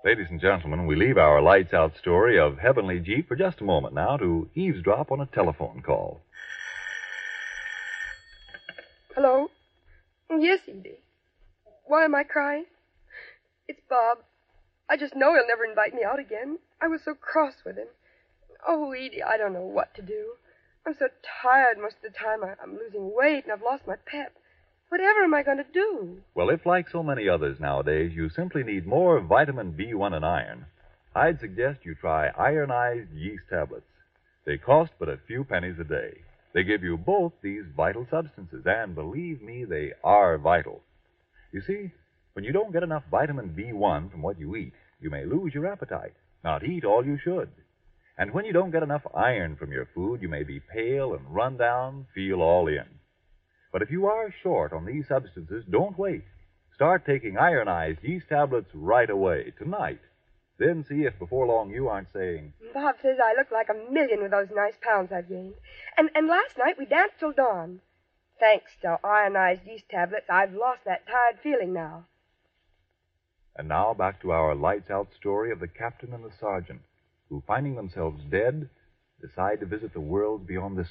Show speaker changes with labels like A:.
A: Ladies and gentlemen, we leave our lights out story of Heavenly Jeep for just a moment now to eavesdrop on a telephone call.
B: Hello? Yes, Edie. Why am I crying? It's Bob. I just know he'll never invite me out again. I was so cross with him. Oh, Edie, I don't know what to do. I'm so tired most of the time. I'm losing weight and I've lost my pep. Whatever am I going to do?
A: Well, if, like so many others nowadays, you simply need more vitamin B1 and iron, I'd suggest you try ironized yeast tablets. They cost but a few pennies a day. They give you both these vital substances, and believe me, they are vital. You see, when you don't get enough vitamin B1 from what you eat, you may lose your appetite, not eat all you should. And when you don't get enough iron from your food, you may be pale and run down, feel all in. But if you are short on these substances, don't wait. Start taking ironized yeast tablets right away, tonight. Then see if before long you aren't saying,
B: Bob says I look like a million with those nice pounds I've gained. And last night we danced till dawn. Thanks to ironized yeast tablets, I've lost that tired feeling now.
A: And now back to our lights-out story of the captain and the sergeant, who, finding themselves dead, decide to visit the worlds beyond this